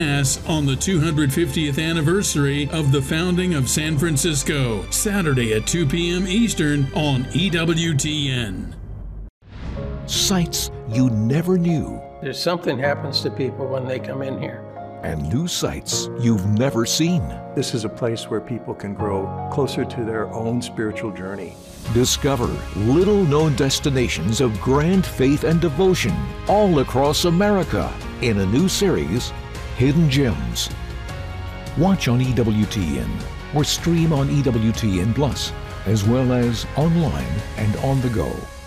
Mass on the 250th anniversary of the founding of San Francisco, Saturday at 2 p.m. Eastern on EWTN. Sights you never knew. There's something happens to people when they come in here. And new sights you've never seen. This is a place where people can grow closer to their own spiritual journey. Discover little-known destinations of grand faith and devotion all across America in a new series, Hidden Gems. Watch on EWTN or stream on EWTN Plus, as well as online and on the go.